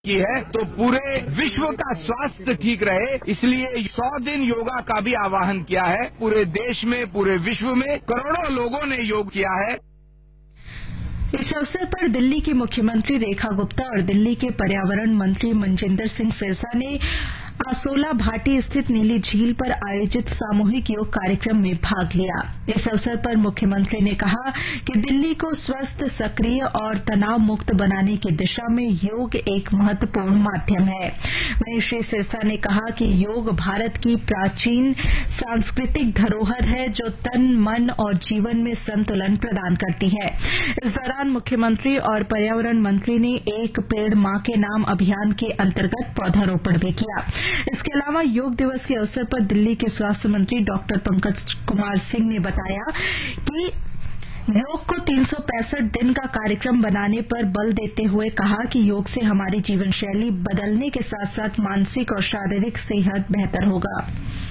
की है तो पूरे विश्व का स्वास्थ्य ठीक रहे, इसलिए 100 दिन योगा का भी आह्वान किया है। पूरे देश में, पूरे विश्व में करोड़ों लोगों ने योग किया है। इस अवसर पर दिल्ली की मुख्यमंत्री रेखा गुप्ता और दिल्ली के पर्यावरण मंत्री मनजिंदर सिंह सिरसा ने आसोला भाटी स्थित नीली झील पर आयोजित सामूहिक योग कार्यक्रम में भाग लिया। इस अवसर पर मुख्यमंत्री ने कहा कि दिल्ली को स्वस्थ, सक्रिय और तनाव मुक्त बनाने की दिशा में योग एक महत्वपूर्ण माध्यम है। वहीं श्री सिरसा ने कहा कि योग भारत की प्राचीन सांस्कृतिक धरोहर है जो तन, मन और जीवन में संतुलन प्रदान करती है। इस दौरान मुख्यमंत्री और पर्यावरण मंत्री ने एक पेड़ मां के नाम अभियान के अंतर्गत पौधारोपण भी किया। इसके अलावा योग दिवस के अवसर पर दिल्ली के स्वास्थ्य मंत्री डॉक्टर पंकज कुमार सिंह ने बताया कि योग को 365 दिन का कार्यक्रम बनाने पर बल देते हुए कहा कि योग से हमारी जीवन शैली बदलने के साथ साथ मानसिक और शारीरिक सेहत बेहतर होगा।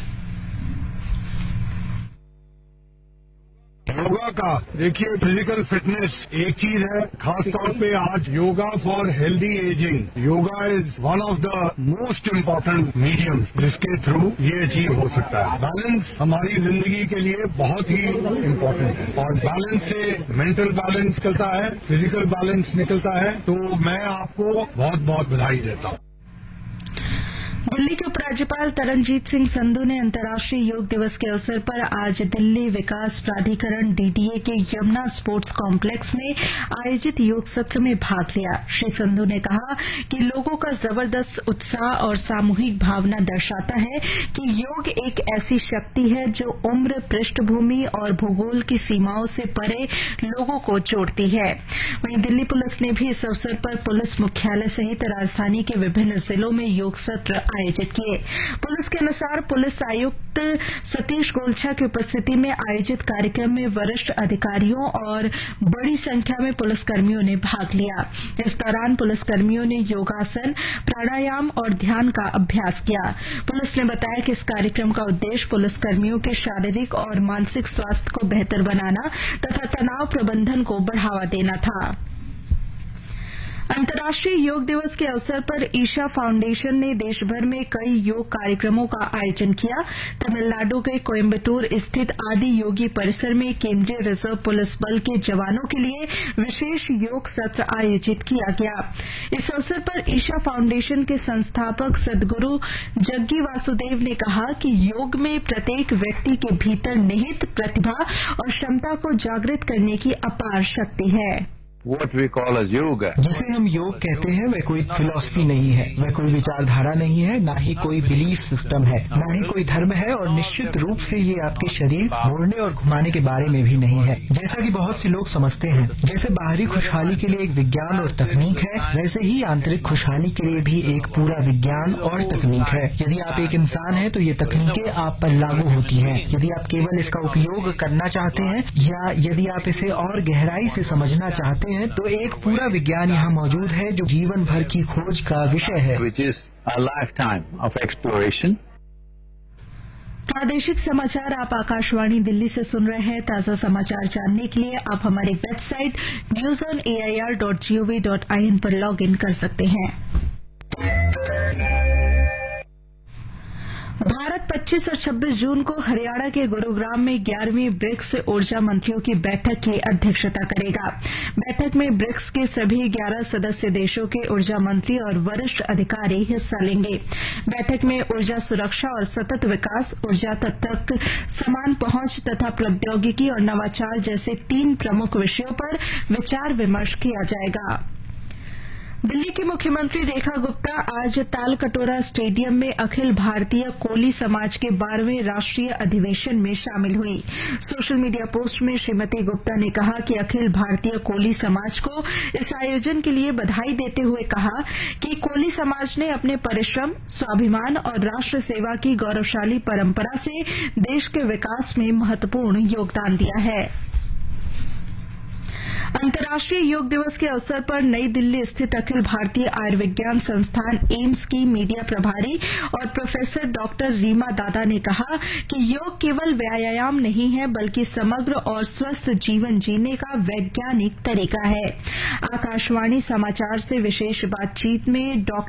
योगा का देखिए, फिजिकल फिटनेस एक चीज है, खास तौर पे आज yoga for healthy ageing. Yoga is one of the most important medium जिसके थ्रू ये अचीव हो सकता है। बैलेंस हमारी जिंदगी के लिए बहुत ही इम्पोर्टेंट है और बैलेंस से मेंटल बैलेंस निकलता है, फिजिकल बैलेंस निकलता है। तो मैं आपको बहुत बहुत बधाई देता हूँ। दिल्ली के उपराज्यपाल तरनजीत सिंह संधू ने अंतर्राष्ट्रीय योग दिवस के अवसर पर आज दिल्ली विकास प्राधिकरण डीडीए के यमुना स्पोर्ट्स कॉम्प्लेक्स में आयोजित योग सत्र में भाग लिया। श्री संधू ने कहा कि लोगों का जबरदस्त उत्साह और सामूहिक भावना दर्शाता है कि योग एक ऐसी शक्ति है जो उम्र, पृष्ठभूमि और भूगोल की सीमाओं से परे लोगों को जोड़ती है। वहीं दिल्ली पुलिस ने भी इस अवसर पर पुलिस मुख्यालय सहित राजधानी के विभिन्न जिलों में योग सत्र आयोजित किए। पुलिस के अनुसार पुलिस आयुक्त सतीश गोलछा की उपस्थिति में आयोजित कार्यक्रम में वरिष्ठ अधिकारियों और बड़ी संख्या में पुलिसकर्मियों ने भाग लिया। इस दौरान पुलिसकर्मियों ने योगासन, प्राणायाम और ध्यान का अभ्यास किया। पुलिस ने बताया कि इस कार्यक्रम का उद्देश्य पुलिसकर्मियों के शारीरिक और मानसिक स्वास्थ्य को बेहतर बनाना तथा तनाव प्रबंधन को बढ़ावा देना था। अंतर्राष्ट्रीय योग दिवस के अवसर पर ईशा फाउंडेशन ने देशभर में कई योग कार्यक्रमों का आयोजन किया। तमिलनाडु के कोयम्बटूर स्थित आदि योगी परिसर में केंद्रीय रिजर्व पुलिस बल के जवानों के लिए विशेष योग सत्र आयोजित किया गया। इस अवसर पर ईशा फाउंडेशन के संस्थापक सदगुरु जग्गी वासुदेव ने कहा कि योग में प्रत्येक व्यक्ति के भीतर निहित प्रतिभा और क्षमता को जागृत करने की अपार शक्ति है। What we call as yoga. जिसे हम योग कहते हैं वह कोई फिलॉसफी नहीं है, वह कोई विचारधारा नहीं है, ना ही कोई बिलीफ सिस्टम है, ना ही कोई धर्म है और निश्चित रूप से ये आपके शरीर मोड़ने और घुमाने के बारे में भी नहीं है। जैसा कि बहुत से लोग समझते हैं, जैसे बाहरी खुशहाली के लिए एक विज्ञान और तकनीक है, वैसे ही आंतरिक खुशहाली के लिए भी एक पूरा विज्ञान और तकनीक है। यदि आप एक इंसान हैं तो ये तकनीकें आप पर लागू होती हैं। यदि आप केवल इसका उपयोग करना चाहते हैं या यदि आप इसे और गहराई से समझना चाहते हैं तो एक पूरा विज्ञान यहाँ मौजूद है जो जीवन भर की खोज का विषय है। Which is a lifetime of exploration. प्रादेशिक समाचार आप आकाशवाणी दिल्ली से सुन रहे हैं। ताजा समाचार जानने के लिए आप हमारी वेबसाइट newsonair.gov.in पर लॉग इन कर सकते हैं। भारत 25 और 26 जून को हरियाणा के गुरुग्राम में 11वीं ब्रिक्स ऊर्जा मंत्रियों की बैठक की अध्यक्षता करेगा। बैठक में ब्रिक्स के सभी 11 सदस्य देशों के ऊर्जा मंत्री और वरिष्ठ अधिकारी हिस्सा लेंगे। बैठक में ऊर्जा सुरक्षा और सतत विकास, ऊर्जा तक समान पहुंच तथा प्रौद्योगिकी और नवाचार जैसे 3 प्रमुख विषयों पर विचार विमर्श किया जाएगा। दिल्ली की मुख्यमंत्री रेखा गुप्ता आज तालकटोरा स्टेडियम में अखिल भारतीय कोली समाज के 12वें राष्ट्रीय अधिवेशन में शामिल हुई। सोशल मीडिया पोस्ट में श्रीमती गुप्ता ने कहा कि अखिल भारतीय कोली समाज को इस आयोजन के लिए बधाई देते हुए कहा कि कोली समाज ने अपने परिश्रम, स्वाभिमान और राष्ट्र सेवा की गौरवशाली परंपरा से देश के विकास में महत्वपूर्ण योगदान दिया है। अंतर्राष्ट्रीय योग दिवस के अवसर पर नई दिल्ली स्थित अखिल भारतीय आयुर्विज्ञान संस्थान एम्स की मीडिया प्रभारी और प्रोफेसर डॉक्टर रीमा दादा ने कहा कि योग केवल व्यायाम नहीं है बल्कि समग्र और स्वस्थ जीवन जीने का वैज्ञानिक तरीका है। आकाशवाणी समाचार से विशेष बातचीत में डॉ